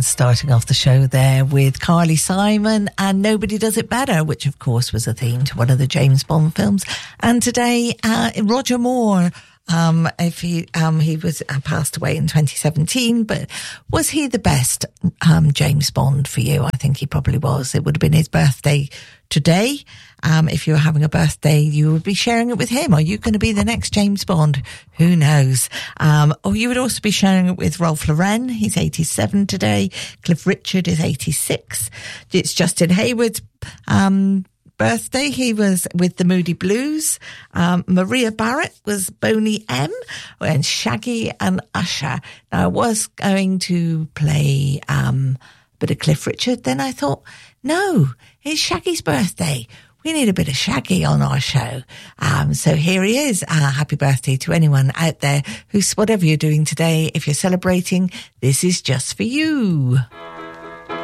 Starting off the show there with Carly Simon and Nobody Does It Better, which of course was a theme to one of the James Bond films. And today, Roger Moore, if he was passed away in 2017, but was he the best James Bond for you? I think he probably was. It would have been his birthday today. If you were having a birthday, you would be sharing it with him. Are you going to be the next James Bond? Who knows? Or you would also be sharing it with Rolf Lauren. He's 87 today. Cliff Richard is 86. It's Justin Hayward's birthday. He was with the Moody Blues. Maria Barrett was Boney M. And Shaggy and Usher. Now, I was going to play a bit of Cliff Richard. Then I thought, no, it's Shaggy's birthday. We need a bit of Shaggy on our show. So here he is. Happy birthday to anyone out there who's, whatever you're doing today, if you're celebrating, this is just for you.